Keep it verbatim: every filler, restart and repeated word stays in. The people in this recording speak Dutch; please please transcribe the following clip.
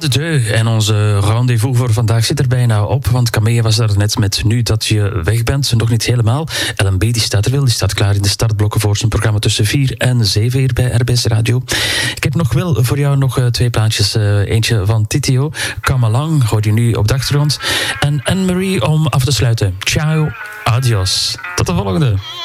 de deux. En onze rendezvous voor vandaag zit er bijna op. Want Camille was daar net met Nu dat je weg bent. Nog niet helemaal. L M B die staat er wel. Die staat klaar in de startblokken voor zijn programma tussen vier en zeven hier bij R B S Radio. Ik heb nog wel voor jou nog uh, twee plaatjes. Uh, eentje van Titio. Come Along. Hoor je nu op de achtergrond. En Anne-Marie om af te sluiten. Ciao. Adios. Tot de volgende.